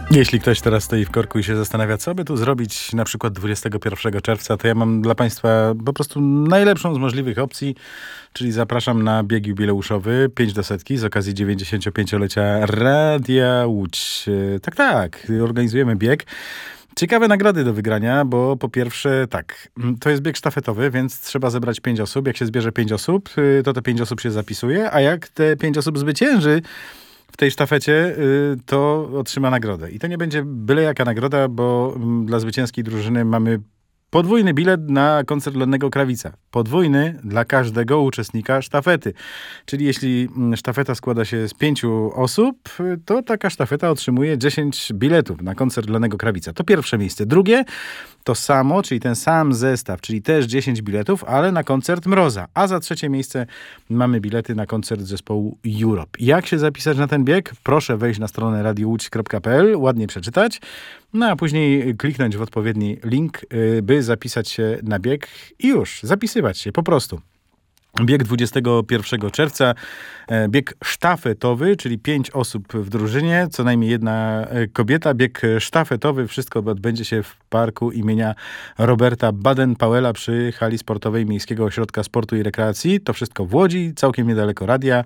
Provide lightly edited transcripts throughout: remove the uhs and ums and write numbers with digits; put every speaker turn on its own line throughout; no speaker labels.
Jeśli ktoś teraz stoi w korku i się zastanawia, co by tu zrobić na przykład 21 czerwca, to ja mam dla Państwa po prostu najlepszą z możliwych opcji, czyli zapraszam na bieg jubileuszowy 5 do setki z okazji 95-lecia Radia Łódź. Tak, organizujemy bieg. Ciekawe nagrody do wygrania, bo po pierwsze tak, to jest bieg sztafetowy, więc trzeba zebrać 5 osób. Jak się zbierze 5 osób, to te 5 osób się zapisuje, a jak te 5 osób zwycięży w tej sztafecie, to otrzyma nagrodę. I to nie będzie byle jaka nagroda, bo dla zwycięskiej drużyny mamy podwójny bilet na koncert Lennego Krawica. Podwójny dla każdego uczestnika sztafety. Czyli jeśli sztafeta składa się z 5 osób, to taka sztafeta otrzymuje 10 biletów na koncert Lennego Krawica. To pierwsze miejsce. Drugie to samo, czyli ten sam zestaw, czyli też 10 biletów, ale na koncert Mroza. A za trzecie miejsce mamy bilety na koncert zespołu Europe. Jak się zapisać na ten bieg? Proszę wejść na stronę radiołódź.pl, ładnie przeczytać, no a później kliknąć w odpowiedni link, by zapisać się na bieg i już, zapisywać się po prostu. Bieg 21 czerwca, bieg sztafetowy, czyli 5 osób w drużynie, co najmniej jedna kobieta. Bieg sztafetowy, wszystko odbędzie się w parku imienia Roberta Baden-Powella przy hali sportowej Miejskiego Ośrodka Sportu i Rekreacji. To wszystko w Łodzi, całkiem niedaleko radia,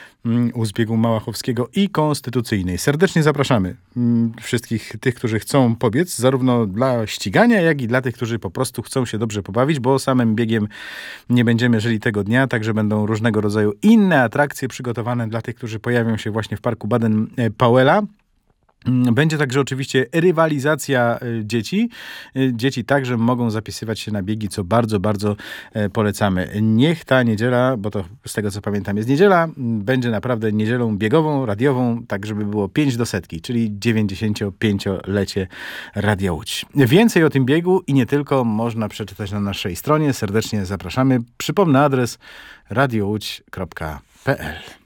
u zbiegu Małachowskiego i Konstytucyjnej. Serdecznie zapraszamy wszystkich tych, którzy chcą pobiec, zarówno dla ścigania, jak i dla tych, którzy po prostu chcą się dobrze pobawić, bo samym biegiem nie będziemy żyli tego dnia, także będą różnego rodzaju inne atrakcje przygotowane dla tych, którzy pojawią się właśnie w parku Baden-Powella. Będzie także oczywiście rywalizacja dzieci. Dzieci także mogą zapisywać się na biegi, co bardzo, bardzo polecamy. Niech ta niedziela, bo to z tego co pamiętam jest niedziela, będzie naprawdę niedzielą biegową, radiową, tak żeby było 5 do setki, czyli 95-lecie Radia Łódź. Więcej o tym biegu i nie tylko można przeczytać na naszej stronie. Serdecznie zapraszamy. Przypomnę adres radiołódź.pl.